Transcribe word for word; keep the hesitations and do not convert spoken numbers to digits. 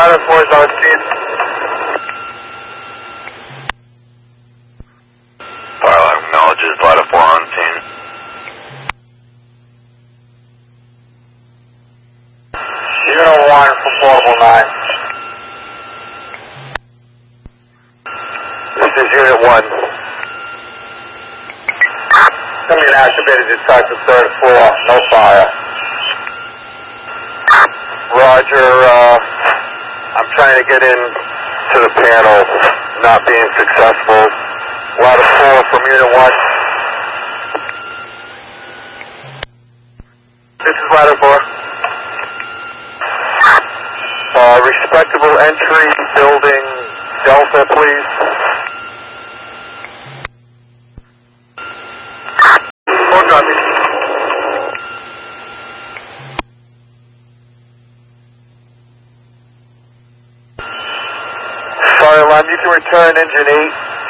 Ladder four is on scene. Fire acknowledges Ladder four on scene. Unit one for Portable nine. This is Unit one. Coming activated to touch the third floor, no fire. Roger, uh, I'm trying to get in to the panel, not being successful. Ladder four from Unit one. This is Ladder four. Uh, respectable entry, building Delta, please. Phone copy. Fire alarm, you can return engine eight.